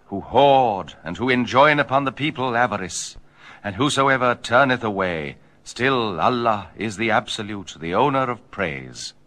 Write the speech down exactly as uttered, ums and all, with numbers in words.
who hoard, and who enjoin upon the people avarice. And whosoever turneth away, still Allah is the absolute, the owner of praise.